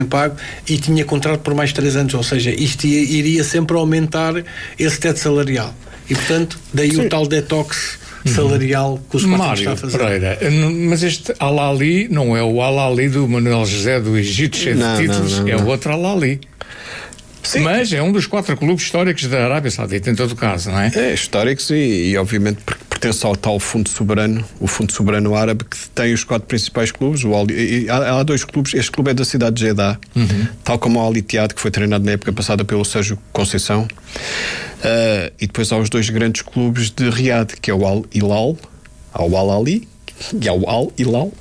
pago e tinha contrato por mais 3 anos, ou seja, isto iria sempre aumentar esse teto salarial e, portanto, daí o tal detox salarial que o Sporting está a fazer. Pereira, mas este Al-Ahly não é o Al-Ahly do Manuel José do Egito, cheio de títulos, é o outro Al-Ahly. Sim. Mas é um dos 4 clubes históricos da Arábia Saudita, em todo o caso, não é? É, históricos e obviamente pertence ao tal fundo soberano, o fundo soberano árabe, que tem os 4 principais clubes. Há 2 clubes, este clube é da cidade de Jeddah, tal como o Al-Ittihad, que foi treinado na época passada pelo Sérgio Conceição. E depois há os 2 grandes clubes de Riad, que é o Al-Hilal, ao Al-Ahly, e ao Al-Hilal,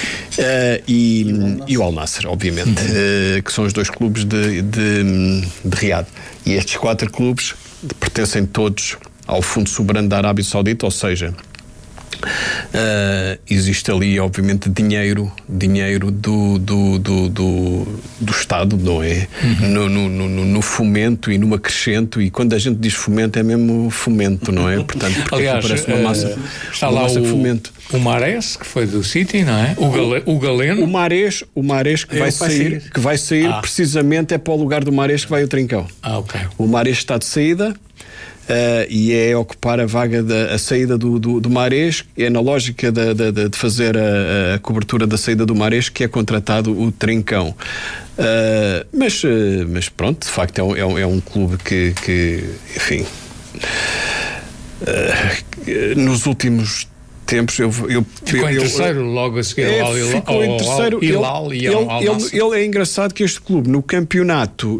e o Al-Nassr, obviamente, que são os 2 clubes de Riad. E estes 4 clubes pertencem todos ao Fundo Soberano da Arábia Saudita, ou seja, existe ali, obviamente, dinheiro do Estado, não é? No fomento e no acrescento, e quando a gente diz fomento é mesmo fomento, não é? Portanto, porque aliás, parece uma massa, está lá de fomento. O Mahrez, que foi do City, não é? O Galeno. O Mahrez que vai sair precisamente é para o lugar do Mahrez que vai o Trincão. Ok. O Mahrez está de saída. E é ocupar a vaga a saída do Mahrez, é na lógica de fazer a cobertura da saída do Mahrez que é contratado o Trincão. Mas pronto, de facto é um clube que enfim, nos últimos tempos ficou em terceiro logo a seguir ao Hilal e ao Al-Nassr. Ele é engraçado que este clube no campeonato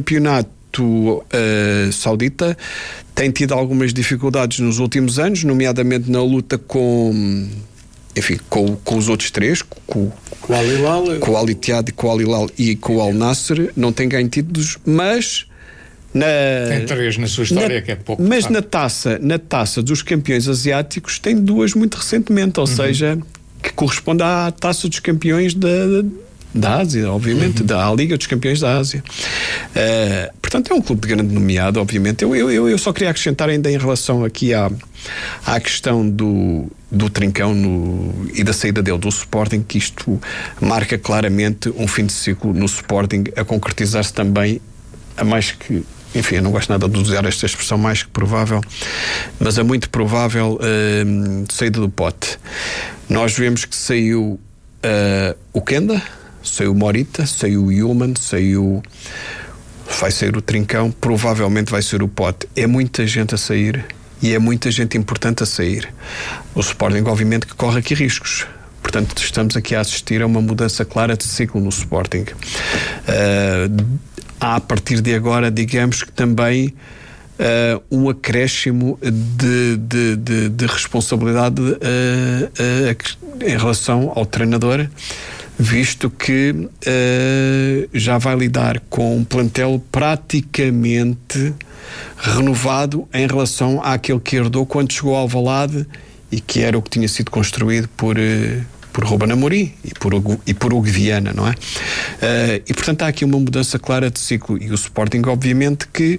saudita tem tido algumas dificuldades nos últimos anos, nomeadamente na luta com os outros 3, com o Al-Hilal, com o Al-Ittihad, com o Al-Hilal e com o Al-Nassr, não tem ganho títulos, mas tem 3 na sua história, que é pouco. Mas na taça dos campeões asiáticos tem 2 muito recentemente, ou seja, que corresponde à taça dos campeões da Ásia, obviamente, da Liga dos Campeões da Ásia. Portanto, é um clube de grande nomeado, obviamente. Eu só queria acrescentar ainda em relação aqui à questão do Trincão e da saída dele do Sporting, que isto marca claramente um fim de ciclo no Sporting, a concretizar-se também a mais que... Enfim, eu não gosto nada de usar esta expressão, mais que provável, mas é muito provável saída do Pote. Nós vemos que saiu o Kenda, saiu o Morita, saiu o Yulman, vai sair o Trincão, provavelmente vai ser o Pote. É muita gente a sair e é muita gente importante a sair. O Sporting, obviamente, que corre aqui riscos. Portanto, estamos aqui a assistir a uma mudança clara de ciclo no Sporting. Há, a partir de agora, digamos que também um acréscimo de responsabilidade em relação ao treinador, visto que já vai lidar com um plantel praticamente renovado em relação àquele que herdou quando chegou ao Alvalade e que era o que tinha sido construído por Ruben Amorim e por Hugo Viana, não é? E portanto há aqui uma mudança clara de ciclo, e o Sporting obviamente que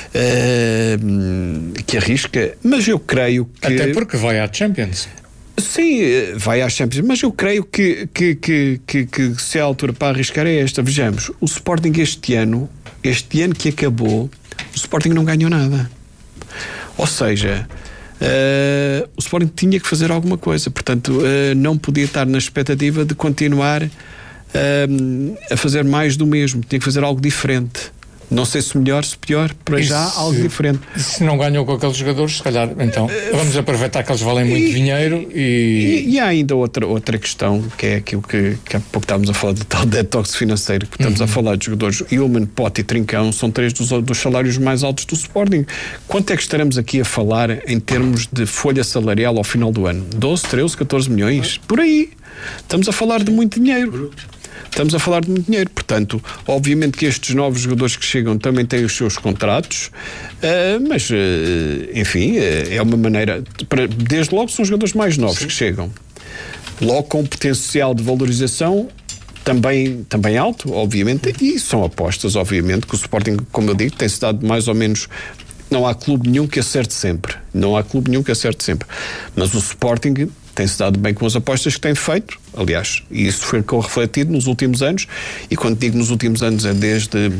arrisca, mas eu creio que... Até porque vai à Champions. Sim, vai à Champions, mas eu creio que se a altura para arriscar é esta. Vejamos, o Sporting este ano que acabou, o Sporting não ganhou nada. Ou seja, o Sporting tinha que fazer alguma coisa, portanto não podia estar na expectativa de continuar a fazer mais do mesmo, tinha que fazer algo diferente. Não sei se melhor, se pior, para já algo diferente. Se não ganhou com aqueles jogadores, se calhar, então, vamos aproveitar que eles valem muito dinheiro e há ainda outra questão, que é aquilo que há pouco estávamos a falar do tal detox financeiro, que estamos a falar de jogadores. Yulman, Pote e Trincão são 3 dos salários mais altos do Sporting. Quanto é que estaremos aqui a falar em termos de folha salarial ao final do ano? 12, 13, 14 milhões? Por aí. Estamos a falar de muito dinheiro. Portanto, obviamente que estes novos jogadores que chegam também têm os seus contratos, mas, enfim, é uma maneira... Desde logo são jogadores mais novos que chegam. Logo com potencial de valorização também alto, obviamente, e são apostas, obviamente, que o Sporting, como eu digo, tem-se dado mais ou menos... Não há clube nenhum que acerte sempre. Mas o Sporting tem-se dado bem com as apostas que tem feito, aliás, e isso foi refletido nos últimos anos, e quando digo nos últimos anos é desde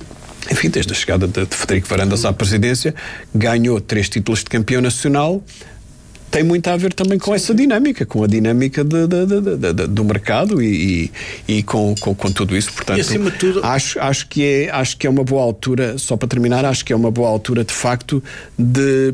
a chegada de Frederico Varandas à presidência, ganhou 3 títulos de campeão nacional. Tem muito a ver também com essa dinâmica, com a dinâmica do mercado e com tudo isso. Portanto, e acima de tudo, acho que é uma boa altura, só para terminar, acho que é uma boa altura de facto de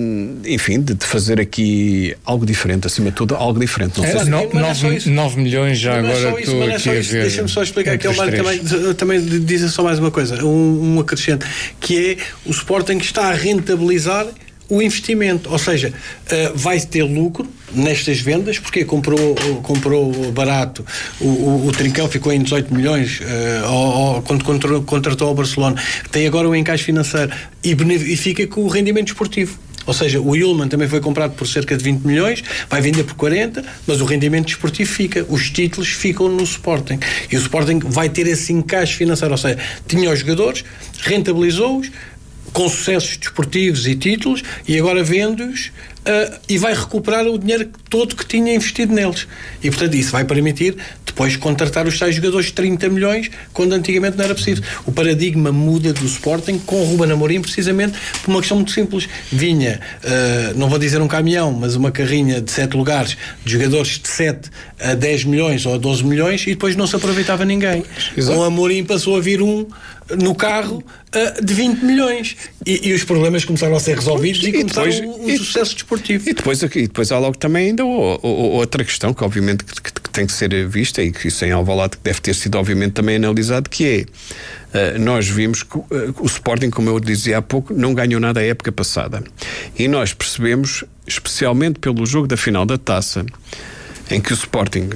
fazer aqui algo diferente, acima de tudo, algo diferente. Não sei 9 milhões já agora estou aqui a ver. Deixa-me só explicar que o Mário também diz só mais uma coisa, um acrescento, que é o Sporting está a rentabilizar o investimento, ou seja, vai ter lucro nestas vendas, porque comprou barato, o Trincão ficou em 18 milhões quando contratou o Barcelona, tem agora o encaixe financeiro e fica com o rendimento esportivo. Ou seja, o Ullmann também foi comprado por cerca de 20 milhões, vai vender por 40, mas o rendimento desportivo fica, os títulos ficam no Sporting. E o Sporting vai ter esse encaixe financeiro, ou seja, tinha os jogadores, rentabilizou-os, com sucessos desportivos e títulos, e agora vende-os e vai recuperar o dinheiro todo que tinha investido neles. E, portanto, isso vai permitir depois contratar os tais jogadores de 30 milhões, quando antigamente não era possível. O paradigma muda do Sporting com o Ruben Amorim, precisamente por uma questão muito simples. Vinha, não vou dizer um caminhão, mas uma carrinha de 7 lugares, de jogadores de 7 a 10 milhões ou a 12 milhões, e depois não se aproveitava ninguém. Exato. O Amorim passou a vir no carro de 20 milhões. E os problemas começaram a ser resolvidos e começaram o sucesso desportivo. E depois há logo também ainda outra questão que obviamente que tem que ser vista, e que isso em Alvalade deve ter sido obviamente também analisado, que é, nós vimos que o Sporting, como eu dizia há pouco, não ganhou nada a época passada. E nós percebemos, especialmente pelo jogo da final da Taça, em que o Sporting,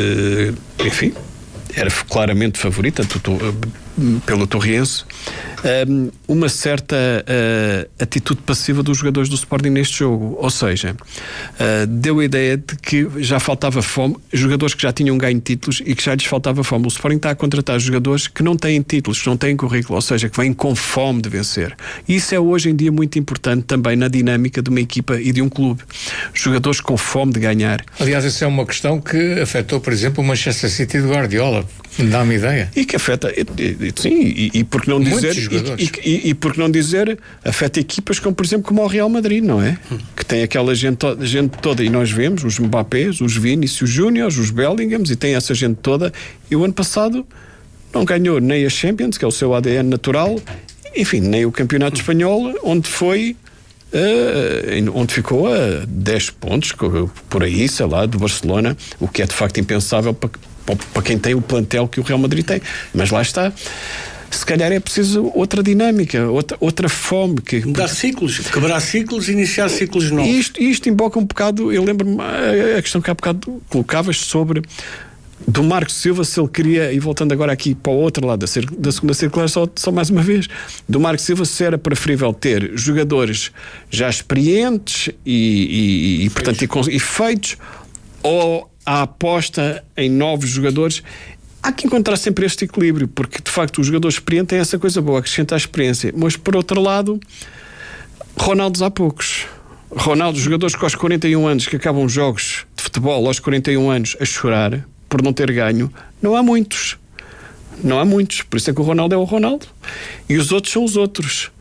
era claramente favorita pelo Torriense, uma certa atitude passiva dos jogadores do Sporting neste jogo, ou seja, deu a ideia de que já faltava fome, jogadores que já tinham ganho títulos e que já lhes faltava fome. O Sporting está a contratar jogadores que não têm títulos, que não têm currículo, ou seja, que vêm com fome de vencer. E isso é hoje em dia muito importante também na dinâmica de uma equipa e de um clube. Jogadores com fome de ganhar. Aliás, essa é uma questão que afetou, por exemplo, o Manchester City de Guardiola. Dá-me ideia. E que afeta, sim, e por que não dizer, e por que não dizer, afeta equipas como, por exemplo, como o Real Madrid, não é? Que tem aquela gente toda, e nós vemos os Mbappés, os Vinícius Júniors, os Bellinghams, e tem essa gente toda, e o ano passado não ganhou nem a Champions, que é o seu ADN natural, enfim, nem o Campeonato Espanhol, onde ficou a 10 pontos, por aí, sei lá, do Barcelona, o que é de facto impensável para quem tem o plantel que o Real Madrid tem. Mas lá está. Se calhar é preciso outra dinâmica, outra fome. Mudar ciclos, quebrar ciclos e iniciar ciclos novos. Isto emboca um bocado, eu lembro-me a questão que há bocado colocavas sobre do Marcos Silva, se ele queria, e voltando agora aqui para o outro lado da segunda circular, só mais uma vez, do Marcos Silva, se era preferível ter jogadores já experientes e portanto, e feitos, ou a aposta em novos jogadores. Há que encontrar sempre este equilíbrio, porque de facto os jogadores experientes têm essa coisa boa, acrescenta a experiência, mas por outro lado, Ronaldos há poucos. Jogadores com aos 41 anos que acabam jogos de futebol aos 41 anos a chorar por não ter ganho, não há muitos. Por isso é que o Ronaldo é o Ronaldo e os outros são os outros.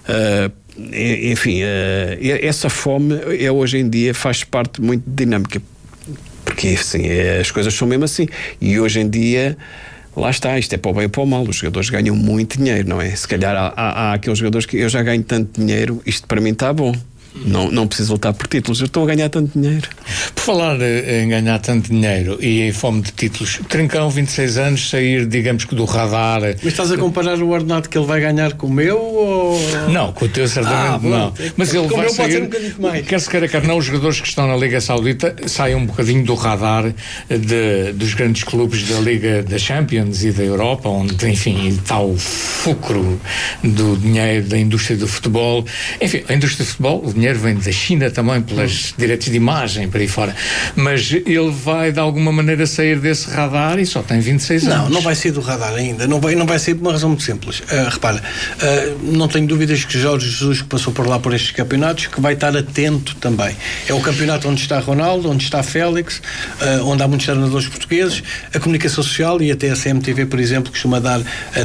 Essa fome hoje em dia faz parte muito dinâmica, porque assim, as coisas são mesmo assim, e hoje em dia lá está, isto é para o bem ou para o mal, os jogadores ganham muito dinheiro, não é? Se calhar há aqueles jogadores que eu já ganho tanto dinheiro, isto para mim está bom. Não preciso lutar por títulos, eu estou a ganhar tanto dinheiro. Por falar em ganhar tanto dinheiro e em fome de títulos, Trincão, 26 anos, sair, digamos que do radar. Mas estás a comparar o ordenado que ele vai ganhar com o meu? Ou... Não, com o teu certamente não. Mas ele vai sair. Quer se queira, quer não, os jogadores que estão na Liga Saudita saem um bocadinho do radar dos grandes clubes da Liga da Champions e da Europa, onde, enfim, está o fulcro do dinheiro da indústria do futebol. Enfim, a indústria do futebol, o dinheiro dinheiro vem da China também, pelos direitos de imagem, para aí fora. Mas ele vai, de alguma maneira, sair desse radar e só tem 26 anos. Não vai sair do radar ainda. Não vai sair por uma razão muito simples. Repara, não tenho dúvidas que Jorge Jesus, que passou por lá por estes campeonatos, que vai estar atento também. É o campeonato onde está Ronaldo, onde está Félix, onde há muitos treinadores portugueses, a comunicação social, e até a CMTV, por exemplo, costuma dar